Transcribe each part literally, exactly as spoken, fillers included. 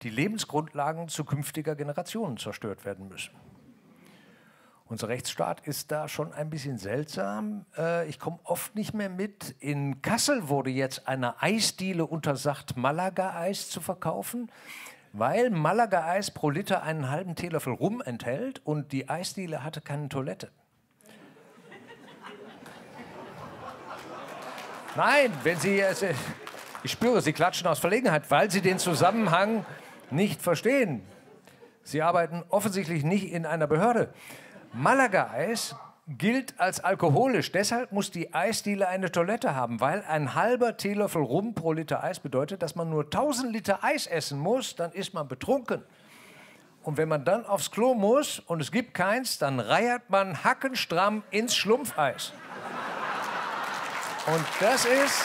die Lebensgrundlagen zukünftiger Generationen zerstört werden müssen. Unser Rechtsstaat ist da schon ein bisschen seltsam. Äh, ich komme oft nicht mehr mit. In Kassel wurde jetzt einer Eisdiele untersagt, Malaga-Eis zu verkaufen, weil Malaga-Eis pro Liter einen halben Teelöffel Rum enthält und die Eisdiele hatte keine Toilette. Nein, wenn Sie, ich spüre, Sie klatschen aus Verlegenheit, weil Sie den Zusammenhang nicht verstehen. Sie arbeiten offensichtlich nicht in einer Behörde. Malaga-Eis gilt als alkoholisch, deshalb muss die Eisdiele eine Toilette haben, weil ein halber Teelöffel Rum pro Liter Eis bedeutet, dass man nur tausend Liter Eis essen muss, dann ist man betrunken. Und wenn man dann aufs Klo muss und es gibt keins, dann reiert man hackenstramm ins Schlumpfeis. Und das ist...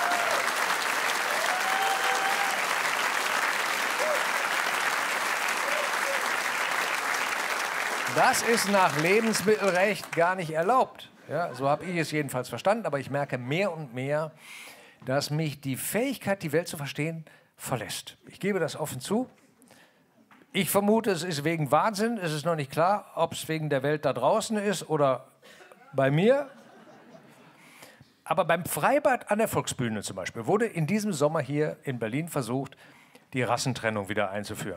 Das ist nach Lebensmittelrecht gar nicht erlaubt. Ja, so habe ich es jedenfalls verstanden. Aber ich merke mehr und mehr, dass mich die Fähigkeit, die Welt zu verstehen, verlässt. Ich gebe das offen zu. Ich vermute, es ist wegen Wahnsinn. Es ist noch nicht klar, ob es wegen der Welt da draußen ist oder bei mir. Aber beim Freibad an der Volksbühne zum Beispiel wurde in diesem Sommer hier in Berlin versucht, die Rassentrennung wieder einzuführen.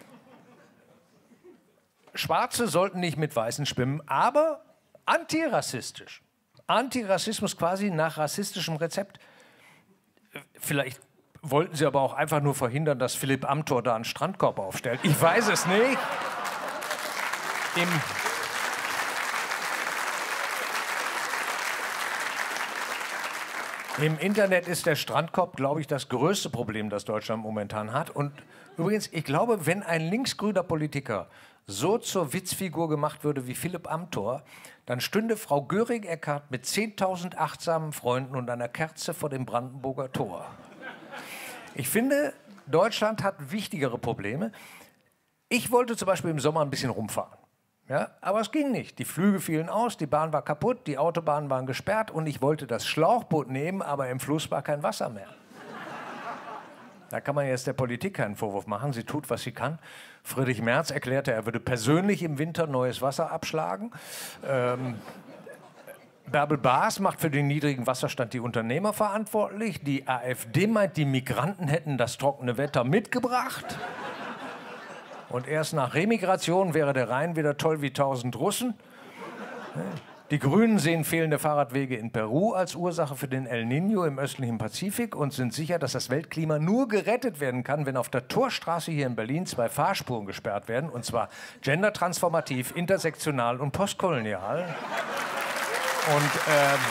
Schwarze sollten nicht mit Weißen schwimmen, aber antirassistisch. Antirassismus quasi nach rassistischem Rezept. Vielleicht wollten sie aber auch einfach nur verhindern, dass Philipp Amthor da einen Strandkorb aufstellt. Ich weiß es nicht. Im Im Internet ist der Strandkorb, glaube ich, das größte Problem, das Deutschland momentan hat. Und übrigens, ich glaube, wenn ein linksgrüner Politiker so zur Witzfigur gemacht würde wie Philipp Amthor, dann stünde Frau Göring-Eckardt mit zehntausend achtsamen Freunden und einer Kerze vor dem Brandenburger Tor. Ich finde, Deutschland hat wichtigere Probleme. Ich wollte zum Beispiel im Sommer ein bisschen rumfahren. Ja, aber es ging nicht. Die Flüge fielen aus, die Bahn war kaputt, die Autobahnen waren gesperrt und ich wollte das Schlauchboot nehmen, aber im Fluss war kein Wasser mehr. Da kann man jetzt der Politik keinen Vorwurf machen. Sie tut, was sie kann. Friedrich Merz erklärte, er würde persönlich im Winter neues Wasser abschlagen. Ähm, Bärbel Baas macht für den niedrigen Wasserstand die Unternehmer verantwortlich. Die AfD meint, die Migranten hätten das trockene Wetter mitgebracht. Und erst nach Remigration wäre der Rhein wieder toll wie tausend Russen. Die Grünen sehen fehlende Fahrradwege in Peru als Ursache für den El Niño im östlichen Pazifik und sind sicher, dass das Weltklima nur gerettet werden kann, wenn auf der Torstraße hier in Berlin zwei Fahrspuren gesperrt werden. Und zwar gendertransformativ, intersektional und postkolonial. Und ähm,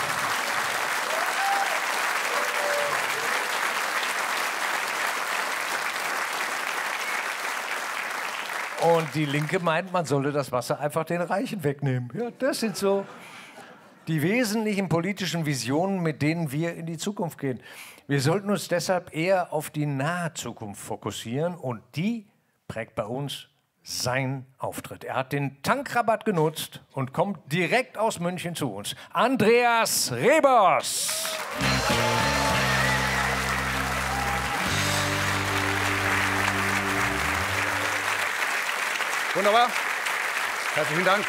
Und die Linke meint, man solle das Wasser einfach den Reichen wegnehmen. Ja, das sind so die wesentlichen politischen Visionen, mit denen wir in die Zukunft gehen. Wir sollten uns deshalb eher auf die nahe Zukunft fokussieren und die prägt bei uns sein Auftritt. Er hat den Tankrabatt genutzt und kommt direkt aus München zu uns. Andreas Rebers. Wunderbar. Herzlichen Dank.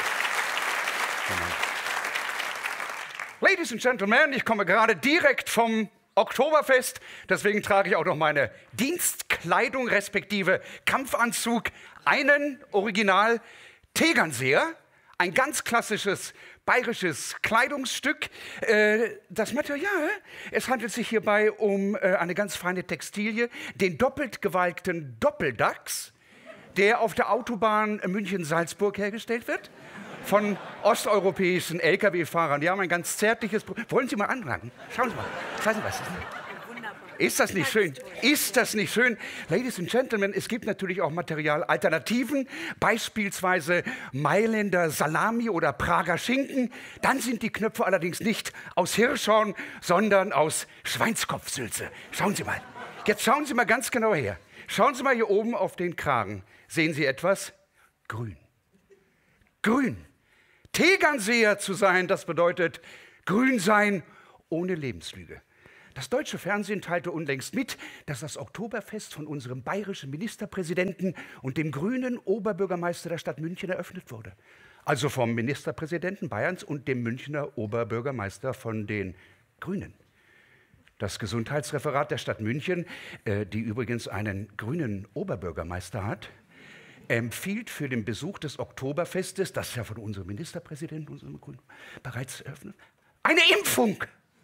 Ladies and Gentlemen, ich komme gerade direkt vom Oktoberfest. Deswegen trage ich auch noch meine Dienstkleidung respektive Kampfanzug. Einen Original Tegernseer. Ein ganz klassisches bayerisches Kleidungsstück. Äh, das Material, es handelt sich hierbei um äh, eine ganz feine Textilie, den doppelt gewalkten Doppeldachs, der auf der Autobahn München-Salzburg hergestellt wird, von osteuropäischen L K W-Fahrern. Die haben ein ganz zärtliches... Pro Wollen Sie mal anragen? Schauen Sie mal. Schauen Sie mal. Ist das nicht schön? Ist das nicht schön? Ladies and Gentlemen, es gibt natürlich auch Materialalternativen, beispielsweise Mailänder Salami oder Prager Schinken. Dann sind die Knöpfe allerdings nicht aus Hirschhorn, sondern aus Schweinskopfsülze. Schauen Sie mal. Jetzt schauen Sie mal ganz genau her. Schauen Sie mal hier oben auf den Kragen. Sehen Sie etwas? Grün. Grün. Tegernseer zu sein, das bedeutet grün sein ohne Lebenslüge. Das deutsche Fernsehen teilte unlängst mit, dass das Oktoberfest von unserem bayerischen Ministerpräsidenten und dem grünen Oberbürgermeister der Stadt München eröffnet wurde. Also vom Ministerpräsidenten Bayerns und dem Münchner Oberbürgermeister von den Grünen. Das Gesundheitsreferat der Stadt München, äh, die übrigens einen grünen Oberbürgermeister hat, empfiehlt für den Besuch des Oktoberfestes, das ja von unserem Ministerpräsidenten unserem Grünen bereits eröffnet, eine Impfung.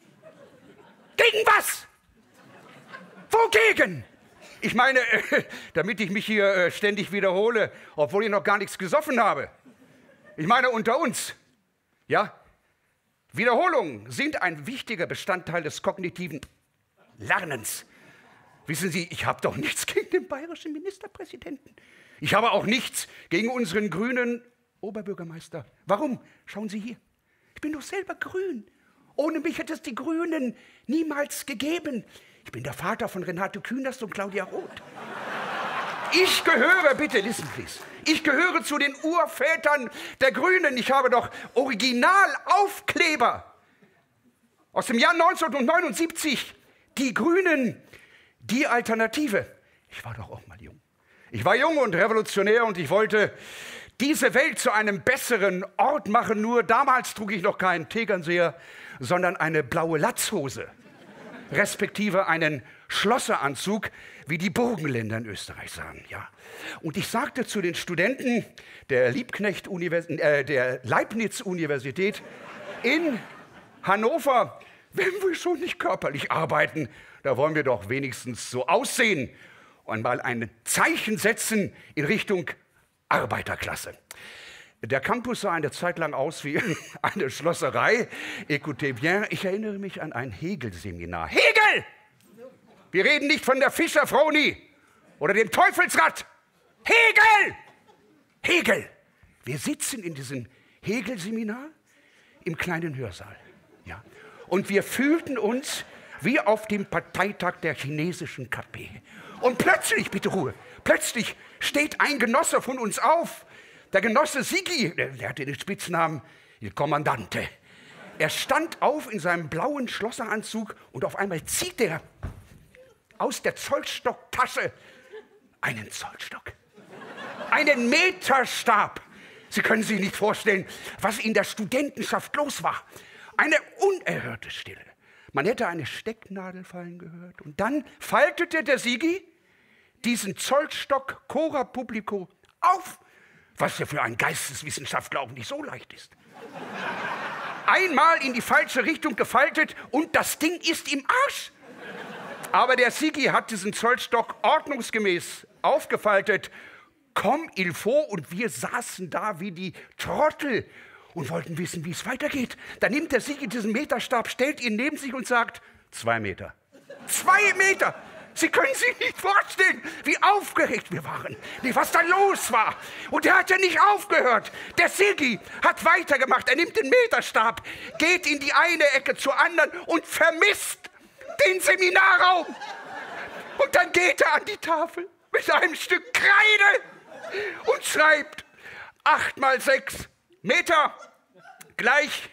Gegen was? Wogegen? Ich meine, äh, damit ich mich hier äh, ständig wiederhole, obwohl ich noch gar nichts gesoffen habe. Ich meine, unter uns, ja, Wiederholungen sind ein wichtiger Bestandteil des kognitiven Lernens. Wissen Sie, ich habe doch nichts gegen den bayerischen Ministerpräsidenten. Ich habe auch nichts gegen unseren grünen Oberbürgermeister. Warum? Schauen Sie hier. Ich bin doch selber grün. Ohne mich hätte es die Grünen niemals gegeben. Ich bin der Vater von Renate Künast und Claudia Roth. Ich gehöre, bitte, listen please, ich gehöre zu den Urvätern der Grünen. Ich habe doch Originalaufkleber aus dem Jahr neunzehnhundertneunundsiebzig. Die Grünen, die Alternative. Ich war doch auch mal jung. Ich war jung und revolutionär und ich wollte diese Welt zu einem besseren Ort machen. Nur damals trug ich noch keinen Tegernseher, sondern eine blaue Latzhose, respektive einen Schlosseranzug, wie die Burgenländer in Österreich sagen. Ja. Und ich sagte zu den Studenten der, äh, der Leibniz-Universität in Hannover, wenn wir schon nicht körperlich arbeiten, da wollen wir doch wenigstens so aussehen und mal ein Zeichen setzen in Richtung Arbeiterklasse. Der Campus sah eine Zeit lang aus wie eine Schlosserei. Écoutez bien, ich erinnere mich an ein Hegel-Seminar. Hegel! Wir reden nicht von der Fischer-Froni oder dem Teufelsrad. Hegel! Hegel! Wir sitzen in diesem Hegel-Seminar im kleinen Hörsaal. Ja. Und wir fühlten uns wie auf dem Parteitag der chinesischen K P. Und plötzlich, bitte Ruhe, plötzlich steht ein Genosse von uns auf. Der Genosse Sigi, der, der hatte den Spitznamen Il Kommandante. Er stand auf in seinem blauen Schlosseranzug und auf einmal zieht er aus der Zollstocktasche einen Zollstock, einen Meterstab. Sie können sich nicht vorstellen, was in der Studentenschaft los war. Eine unerhörte Stille. Man hätte eine Stecknadel fallen gehört. Und dann faltete der Sigi diesen Zollstock Cora Publico auf, was ja für einen Geisteswissenschaftler auch nicht so leicht ist. Einmal in die falsche Richtung gefaltet und das Ding ist im Arsch. Aber der Sigi hat diesen Zollstock ordnungsgemäß aufgefaltet. Comme il faut. Und wir saßen da wie die Trottel und wollten wissen, wie es weitergeht. Dann nimmt der Sigi diesen Meterstab, stellt ihn neben sich und sagt, zwei Meter. Zwei Meter! Sie können sich nicht vorstellen, wie aufgeregt wir waren, nee, was da los war. Und er hat ja nicht aufgehört. Der Sigi hat weitergemacht. Er nimmt den Meterstab, geht in die eine Ecke zur anderen und vermisst den Seminarraum. Und dann geht er an die Tafel mit einem Stück Kreide und schreibt acht mal sechs Meter gleich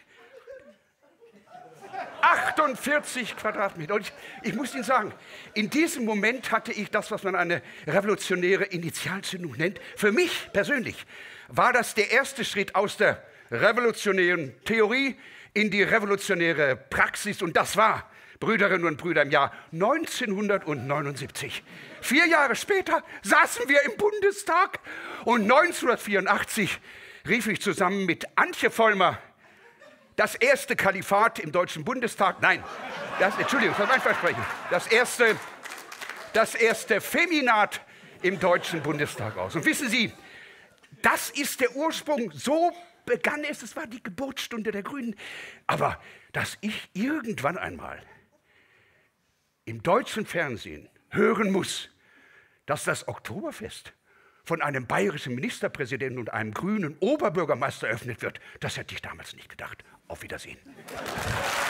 achtundvierzig Quadratmeter. Und ich, ich muss Ihnen sagen, in diesem Moment hatte ich das, was man eine revolutionäre Initialzündung nennt. Für mich persönlich war das der erste Schritt aus der revolutionären Theorie in die revolutionäre Praxis. Und das war, Brüderinnen und Brüder, im Jahr neunzehnhundertneunundsiebzig. Vier Jahre später saßen wir im Bundestag und neunzehnhundertvierundachtzig rief ich zusammen mit Antje Vollmer das erste Kalifat im Deutschen Bundestag, nein, das, Entschuldigung, das war mein Versprechen, das erste, das erste Feminat im Deutschen Bundestag aus. Und wissen Sie, das ist der Ursprung, so begann es, es war die Geburtsstunde der Grünen. Aber dass ich irgendwann einmal im deutschen Fernsehen hören muss, dass das Oktoberfest von einem bayerischen Ministerpräsidenten und einem grünen Oberbürgermeister eröffnet wird, das hätte ich damals nicht gedacht. Auf Wiedersehen.